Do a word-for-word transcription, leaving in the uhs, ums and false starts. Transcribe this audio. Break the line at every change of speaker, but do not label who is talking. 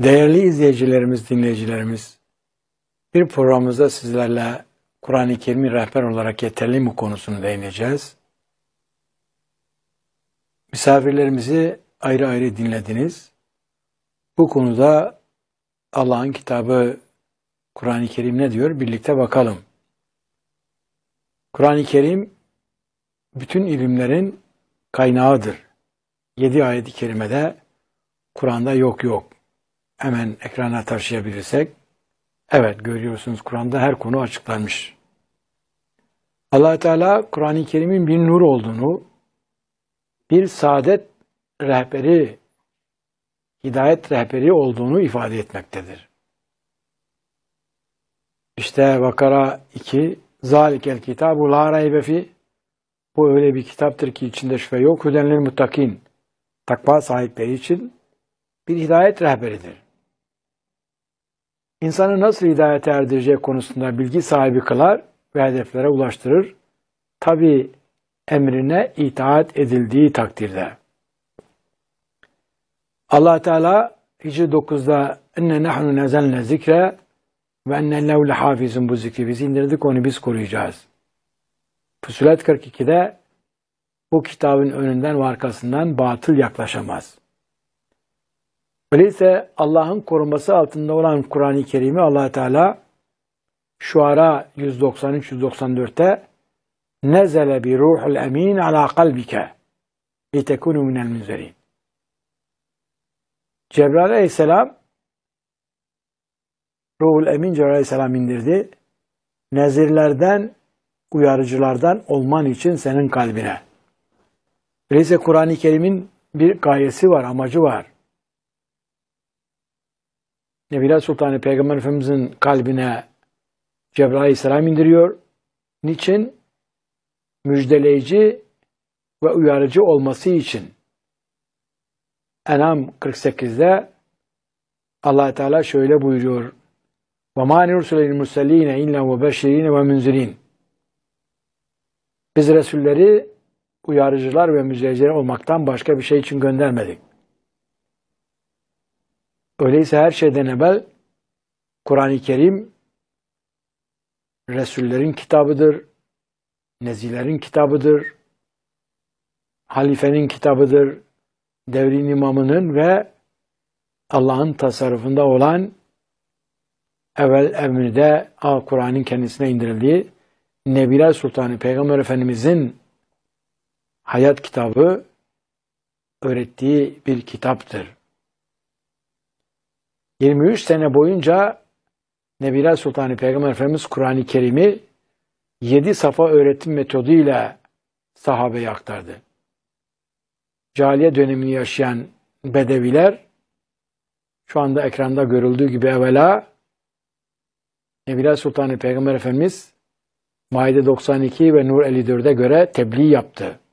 Değerli izleyicilerimiz, dinleyicilerimiz, bir programımızda sizlerle Kur'an-ı Kerim'i rehber olarak yeterli mi konusunu değineceğiz. Misafirlerimizi ayrı ayrı dinlediniz. Bu konuda Allah'ın kitabı Kur'an-ı Kerim ne diyor? Birlikte bakalım. Kur'an-ı Kerim bütün ilimlerin kaynağıdır. Yedi ayet-i kerimede Kur'an'da yok yok. Hemen ekrana taşıyabilirsek, evet görüyorsunuz Kur'an'da her konu açıklanmış. Allah Teala Kur'an-ı Kerim'in bir nur olduğunu, bir saadet rehberi, hidayet rehberi olduğunu ifade etmektedir. İşte Bakara iki, Zalikel kitabu la raybe fi, bu öyle bir kitaptır ki içinde şüphe yok. Hudenlil muttakin, takva sahipleri için bir hidayet rehberidir. İnsanı nasıl hidayete erdirecek konusunda bilgi sahibi kılar ve hedeflere ulaştırır. Tabi emrine itaat edildiği takdirde. Allah Teala Hicr dokuzda enne nahnu nezelne zikre ve enne lehu lehafizun, bu zikri biz indirdik, onu biz koruyacağız. Fussilet kırk ikide bu kitabın önünden ve arkasından batıl yaklaşamaz. Öyleyse Allah'ın koruması altında olan Kur'an-ı Kerim'i Allah Teala Şuara yüz doksan üç yüz doksan dörtte nezele bi ruhul emin ala kalbike litekunu minel munzirin. Cebrail aleyhisselam, ruhul emin Cebrail aleyhisselam indirdi. Nezirlerden, uyarıcılardan olman için senin kalbine. Öyleyse Kur'an-ı Kerim'in bir gayesi var, amacı var. Nebiler Sultanı Peygamber Efendimiz'in kalbine Cebrail aleyhisselam indiriyor. Niçin? Müjdeleyici ve uyarıcı olması için. En'am kırk sekizde Allah Teala şöyle buyuruyor: وَمَا نُرْسُلَ الْمُرْسَلِينَ اِلَّا وَبَشِّرِينَ وَمُنْزِرِينَ. Biz Resulleri uyarıcılar ve müjdeleciler olmaktan başka bir şey için göndermedik. Öyleyse her şeyden evvel Kur'an-ı Kerim Resullerin kitabıdır, nezilerin kitabıdır, halifenin kitabıdır, devrin imamının ve Allah'ın tasarrufunda olan evvel emrinde Kur'an'ın kendisine indirildiği Nebiler Sultanı Peygamber Efendimiz'in hayat kitabı, öğrettiği bir kitaptır. yirmi üç sene boyunca Nebiler Sultanı Peygamber Efendimiz Kur'an-ı Kerim'i yedi safa öğretim metoduyla sahabeye aktardı. Cahiliye dönemini yaşayan Bedeviler, şu anda ekranda görüldüğü gibi evvela Nebiler Sultanı Peygamber Efendimiz Maide doksan iki ve Nur elli dörde göre tebliğ yaptı.